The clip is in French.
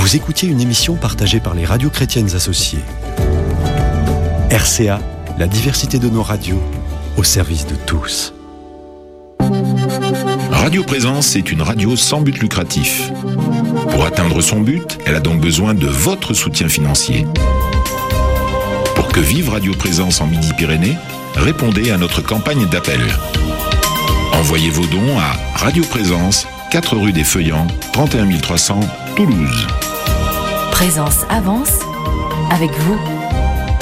Vous écoutiez une émission partagée par les radios chrétiennes associées. RCA, la diversité de nos radios, au service de tous. Radio Présence est une radio sans but lucratif. Pour atteindre son but, elle a donc besoin de votre soutien financier. Pour que vive Radio Présence en Midi-Pyrénées, répondez à notre campagne d'appel. Envoyez vos dons à Radio Présence, 4 rue des Feuillants, 31 300, Toulouse. Présence avance avec vous.